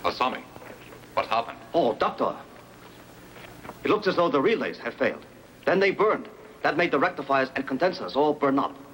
Masami, what happened? Oh, Doctor. It looks as though the relays had failed. Then they burned. That made the rectifiers and condensers all burn up.